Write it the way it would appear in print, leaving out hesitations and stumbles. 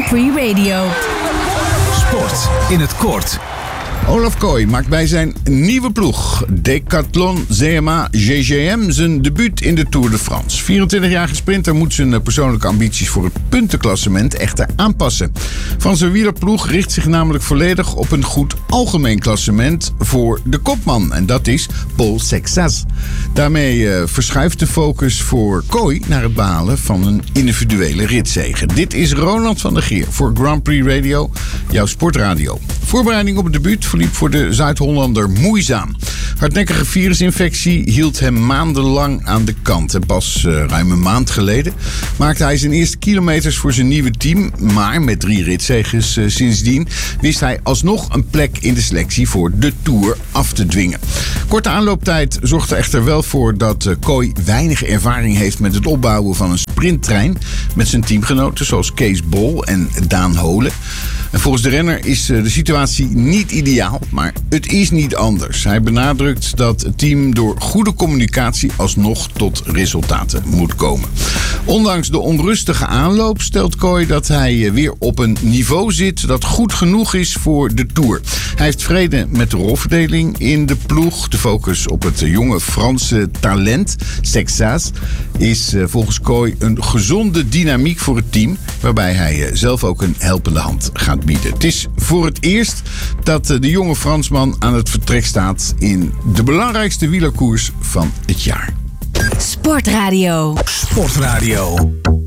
Prix Radio. Sport in het kort. Olaf Kooi maakt bij zijn nieuwe ploeg Decathlon CMA GGM zijn debuut in de Tour de France. 24-jarige sprinter moet zijn persoonlijke ambities voor het puntenklassement echter aanpassen. Van zijn wielerploeg richt zich namelijk volledig op een goed algemeen klassement voor de kopman. En dat is Paul Sexas. Daarmee verschuift de focus voor Kooi naar het behalen van een individuele ritzege. Dit is Ronald van der Geer voor Grand Prix Radio, jouw sportradio. Voorbereiding op het debuut verliep voor de Zuid-Hollander moeizaam. Hardnekkige virusinfectie hield hem maandenlang aan de kant. En pas ruim een maand geleden maakte hij zijn eerste kilometers voor zijn nieuwe team. Maar met 3 ritzeges sindsdien wist hij alsnog een plek in de selectie voor de Tour af te dwingen. Korte aanlooptijd zorgt er echter wel voor dat Kooi weinig ervaring heeft met het opbouwen van een sprinttrein met zijn teamgenoten zoals Kees Bol en Daan Holen. En volgens de renner is de situatie niet ideaal, maar het is niet anders. Hij benadrukt dat het team door goede communicatie alsnog tot resultaten moet komen. Ondanks de onrustige aanloop stelt Kooi dat hij weer op een niveau zit dat goed genoeg is voor de Tour. Hij heeft vrede met de rolverdeling in de ploeg. De focus op het jonge Franse talent, Sexas, is volgens Kooi een gezonde dynamiek voor het team, waarbij hij zelf ook een helpende hand gaat bieden. Het is voor het eerst dat de jonge Fransman aan het vertrek staat in de belangrijkste wielerkoers van het jaar. Sportradio. Sportradio.